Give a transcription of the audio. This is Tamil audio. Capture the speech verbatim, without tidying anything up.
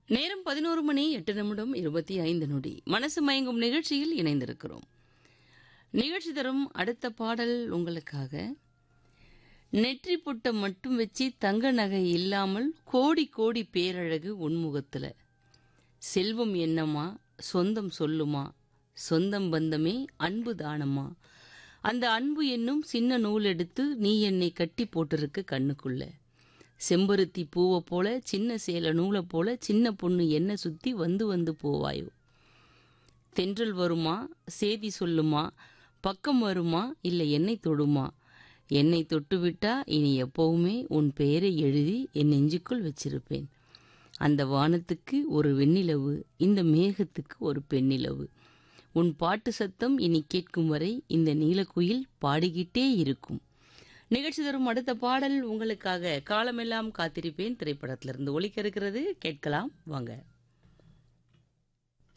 நேரம் பதினோரு மணி எட்டு நிமிடம் இருபத்தி ஐந்து நொடி. மனசு மயங்கும் நிகழ்ச்சியில் இணைந்திருக்கிறோம். நிகழ்ச்சி தரும் அடுத்த பாடல் உங்களுக்காக. நெற்றி புட்டை மட்டும் வச்சு தங்க நகை இல்லாமல் கோடி கோடி பேரழகு உன்முகத்துல. செல்வம் என்னம்மா சொந்தம் சொல்லுமா, சொந்தம் பந்தமே அன்பு தானம்மா. அந்த அன்பு என்னும் சின்ன நூல் எடுத்து நீ என்னை கட்டி போட்டிருக்கு கண்ணுக்குள்ள. செம்பருத்தி பூவை போல சின்ன சேல நூலை போல சின்ன பொண்ணு என்ன சுத்தி வந்து வந்து போவாயோ. தென்றல் வருமா சேதி சொல்லுமா, பக்கம் வருமா இல்லை என்னை தொடுமா. என்னை தொட்டுவிட்டா இனி எப்பவுமே உன் பெயரை எழுதி என் நெஞ்சுக்குள் வச்சிருப்பேன். அந்த வானத்துக்கு ஒரு வெண்ணிலவு, இந்த மேகத்துக்கு ஒரு பெண்ணிலவு. உன் பாட்டு சத்தம் இனி கேட்கும் வரை இந்த நீலக்குயில் பாடிக்கிட்டே இருக்கும். நிகழ்ச்சி தரும் அடுத்த பாடல் உங்களுக்காக. காலமெல்லாம் காத்திருப்பேன் திரைப்படத்திலிருந்து ஒலிக்க இருக்கிறது. கேட்கலாம் வாங்க.